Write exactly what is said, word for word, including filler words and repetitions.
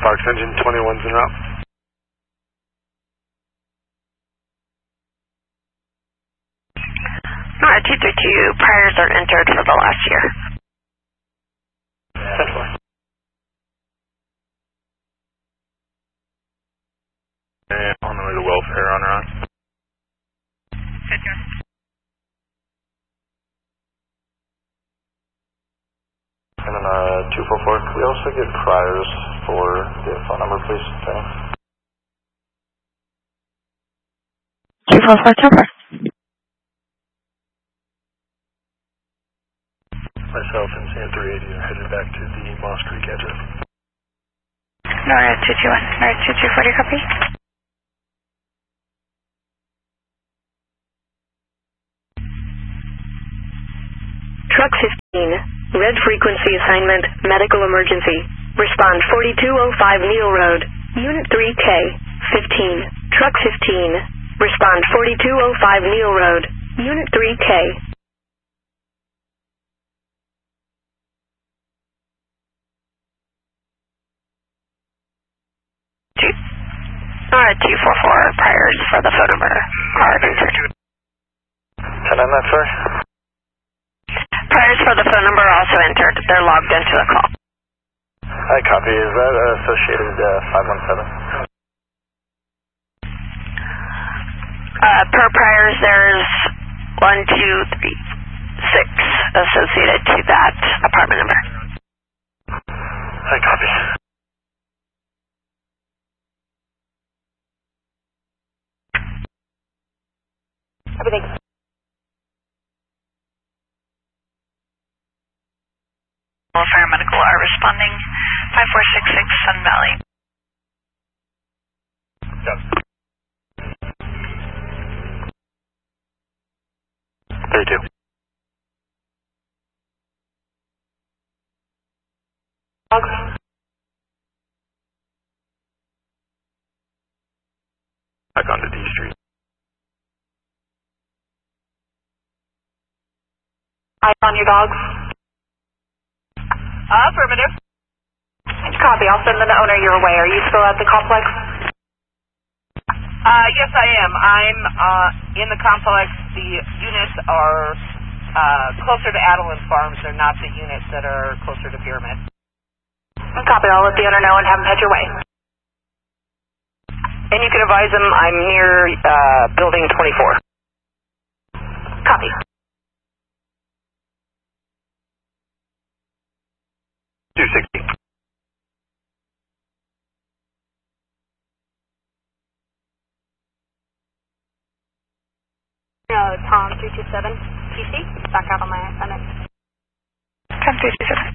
Sparks engine twenty-one's en route. Alright, two three two, priors are entered for the last year. And on the way to welfare on route. And then uh, two four four, could we also get priors for the phone number, please? Okay. two four four, Timber. Myself and Sam three eighty are headed back to the Moss Creek address. Nora two two one, Nora two two forty, copy. Truck fifteen, red frequency assignment, medical emergency. Respond forty-two oh five Neal Road, Unit three K, fifteen. Truck fifteen, respond forty-two oh five Neal Road, Unit three K. Alright, two four four, priors for the phone number are entered. ten on that, sorry? Priors for the phone number are also entered. They're logged into the call. Hi, copy. Is that uh, associated uh, five one seven? Uh, per priors, there's one, two, three, six associated to that apartment number. Hi, copy. Everything. Welfare Medical are responding five four six six Sun Valley. Yep. thirty-two. Back onto D Street. Eyes on your dogs. Affirmative. Copy. I'll send the owner your way. Are you still at the complex? Uh, yes, I am. I'm uh, in the complex. The units are uh, closer to Adeline Farms. They're not the units that are closer to Pyramid. Copy. I'll let the owner know and have him head your way. And you can advise him I'm near uh, building twenty-four. Copy. two sixty. No, Tom three two seven, P C, back out on my assignment. Tom three two seven.